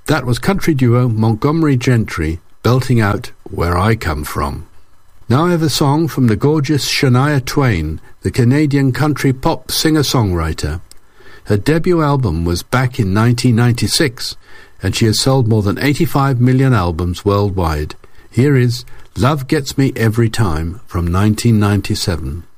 That was country duo Montgomery Gentry belting out Where I Come From. Now I have a song from the gorgeous Shania Twain, the Canadian country pop singer-songwriter. Her debut album was back in 1996, and she has sold more than 85 million albums worldwide. Here is Love Gets Me Every Time from 1997.